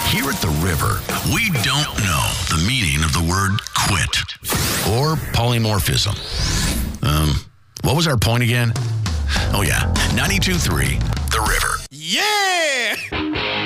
Here at the River, we don't know the meaning of the word quit or polymorphism. What was our point again? Oh, yeah. 92.3, The River. Yeah!